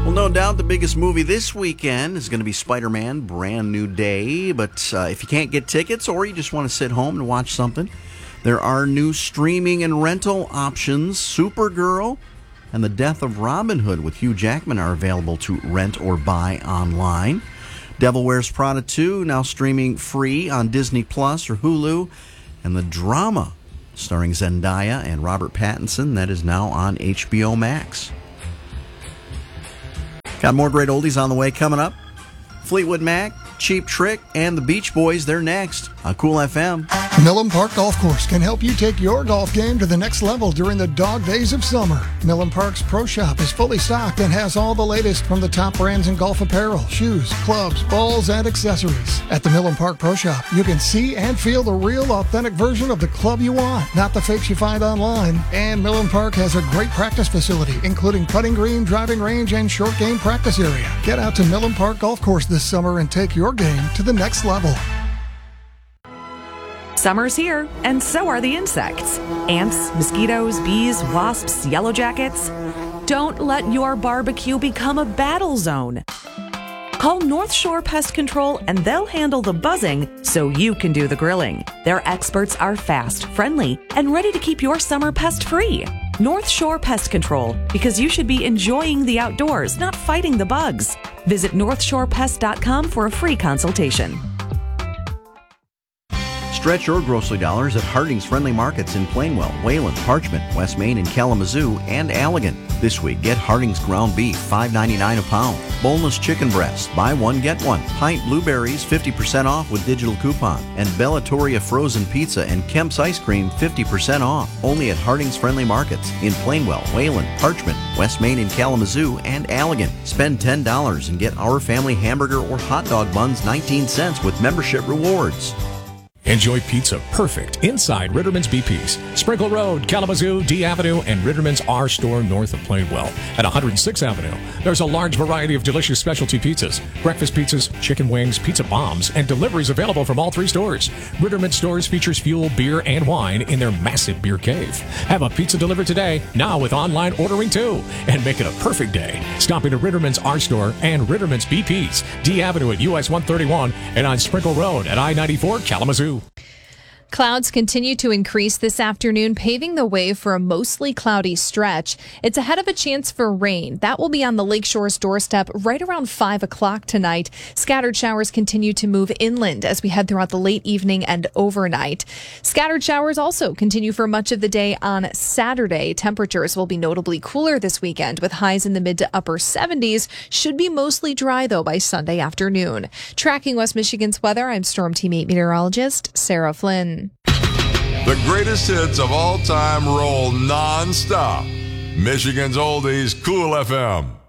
Well, no doubt the biggest movie this weekend is going to be Spider-Man, Brand New Day. But if you can't get tickets or you just want to sit home and watch something, there are new streaming and rental options. Supergirl and The Death of Robin Hood with Hugh Jackman are available to rent or buy online. Devil Wears Prada 2 now streaming free on Disney Plus or Hulu. And The Drama, starring Zendaya and Robert Pattinson, that is now on HBO Max. Got more great oldies on the way coming up. Fleetwood Mac, Cheap Trick, and the Beach Boys, they're next on Cool FM. Millen Park Golf Course can help you take your golf game to the next level during the dog days of summer. Millen Park's Pro Shop is fully stocked and has all the latest from the top brands in golf apparel, shoes, clubs, balls, and accessories. At the Millen Park Pro Shop, you can see and feel the real, authentic version of the club you want, not the fakes you find online. And Millen Park has a great practice facility, including putting green, driving range, and short game practice area. Get out to Millen Park Golf Course this summer and take your game to the next level. Summer's here, and so are the insects. Ants, mosquitoes, bees, wasps, yellow jackets. Don't let your barbecue become a battle zone. Call North Shore Pest Control and they'll handle the buzzing so you can do the grilling. Their experts are fast, friendly, and ready to keep your summer pest-free. North Shore Pest Control, because you should be enjoying the outdoors, not fighting the bugs. Visit northshorepest.com for a free consultation. Stretch your grocery dollars at Harding's Friendly Markets in Plainwell, Wayland, Parchment, West Main, and Kalamazoo, and Allegan. This week, get Harding's ground beef, $5.99 a pound. Boneless chicken breast, buy one, get one. Pint blueberries, 50% off with digital coupon. And Bellatoria frozen pizza and Kemp's ice cream, 50% off. Only at Harding's Friendly Markets in Plainwell, Wayland, Parchment, West Main, and Kalamazoo, and Allegan. Spend $10 and get Our Family hamburger or hot dog buns 19 cents with membership rewards. Enjoy pizza perfect inside Ritterman's BP's, Sprinkle Road, Kalamazoo, D Avenue, and Ritterman's R Store north of Plainwell. At 106th Avenue, there's a large variety of delicious specialty pizzas, breakfast pizzas, chicken wings, pizza bombs, and deliveries available from all three stores. Ritterman's stores features fuel, beer, and wine in their massive beer cave. Have a pizza delivered today, now with online ordering too, and make it a perfect day. Stop into Ritterman's R Store and Ritterman's BP's, D Avenue at US 131, and on Sprinkle Road at I-94, Kalamazoo. Clouds continue to increase this afternoon, paving the way for a mostly cloudy stretch. It's ahead of a chance for rain. That will be on the Lakeshore's doorstep right around 5 o'clock tonight. Scattered showers continue to move inland as we head throughout the late evening and overnight. Scattered showers also continue for much of the day on Saturday. Temperatures will be notably cooler this weekend with highs in the mid to upper 70s. Should be mostly dry, though, by Sunday afternoon. Tracking West Michigan's weather, I'm Storm Team 8 meteorologist Sarah Flynn. The greatest hits of all time roll non-stop. Michigan's Oldies, Cool FM.